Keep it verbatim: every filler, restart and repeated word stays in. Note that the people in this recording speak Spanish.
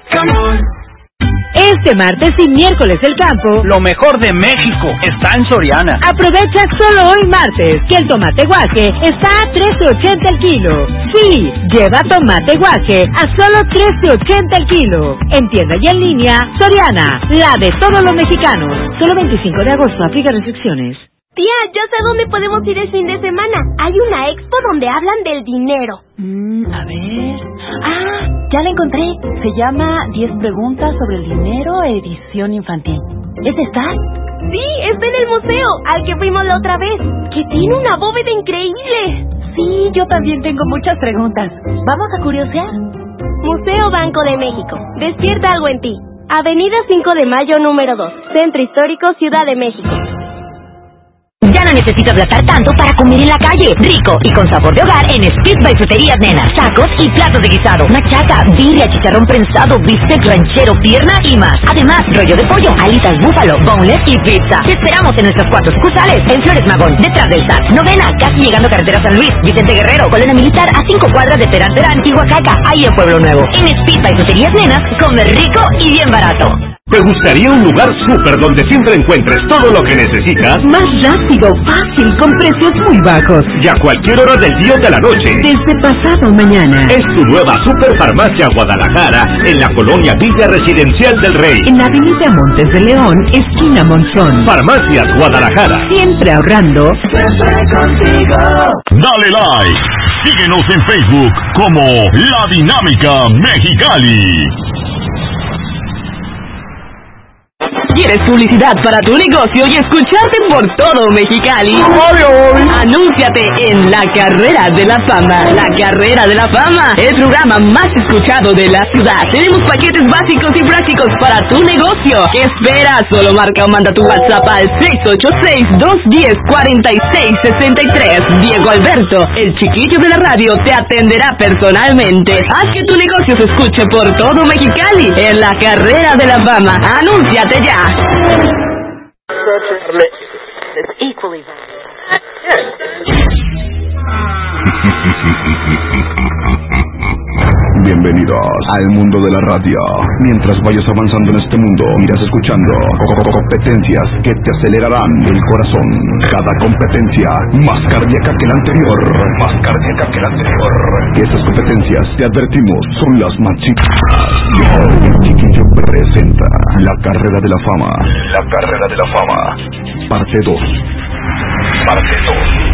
Este martes y miércoles del campo, lo mejor de México está en Soriana. Aprovecha solo hoy martes que el tomate guaje está a trece ochenta el kilo. Sí, lleva tomate guaje a solo trece ochenta el kilo. En tienda y en línea, Soriana, la de todos los mexicanos. Solo veinticinco de agosto, aplica restricciones. Tía, ya sé dónde podemos ir el fin de semana. Hay una expo donde hablan del dinero. Mm, a ver... Ah, ya la encontré. Se llama diez preguntas sobre el dinero, edición infantil. ¿Es esta? Sí, está en el museo, al que fuimos la otra vez. Que tiene una bóveda increíble. Sí, yo también tengo muchas preguntas. ¿Vamos a curiosear? Museo Banco de México. Despierta algo en ti. Avenida cinco de mayo número dos. Centro Histórico, Ciudad de México. Ya no necesitas gastar tanto para comer en la calle. Rico y con sabor de hogar en Speed by Fruterías Nenas. Tacos y platos de guisado, machaca, birria, chicharrón prensado, bistec ranchero, pierna y más. Además, rollo de pollo, alitas búfalo, boneless y pizza. Te esperamos en nuestras cuatro sucursales. En Flores Magón, detrás del S A T. Novena, casi llegando a Carretera San Luis. Vicente Guerrero, Colonia Militar, a cinco cuadras de Terán Terán y Huacaca. Ahí en Pueblo Nuevo. En Speed by Fruterías Nenas, comer rico y bien barato. ¿Te gustaría un lugar súper donde siempre encuentres todo lo que necesitas? Más rápido, fácil, con precios muy bajos. Y a cualquier hora del día o de la noche. Desde pasado mañana. Es tu nueva Super Farmacia Guadalajara en la colonia Villa Residencial del Rey. En la avenida Montes de León, esquina Monzón. Farmacias Guadalajara. Siempre ahorrando. Siempre contigo. Dale like. Síguenos en Facebook como La Dinámica Mexicali. ¿Quieres publicidad para tu negocio y escucharte por todo Mexicali? Anúnciate en La Carrera de la Fama. La Carrera de la Fama, el programa más escuchado de la ciudad. Tenemos paquetes básicos y prácticos para tu negocio. ¿Qué esperas? Solo marca o manda tu WhatsApp al seis ocho seis, dos uno cero, cuatro seis seis tres. Diego Alberto, el chiquillo de la radio, te atenderá personalmente. Haz que tu negocio se escuche por todo Mexicali en La Carrera de la Fama. Anúnciate ya. Bienvenidos al mundo de la radio. Mientras vayas avanzando en este mundo, irás escuchando competencias que te acelerarán el corazón. Cada competencia más cardíaca que la anterior. Más cardíaca que la anterior. Estas competencias, te advertimos, son las más chicas. Y el chiquillo presenta La Carrera de la Fama. La Carrera de la Fama. Parte dos. Parte dos.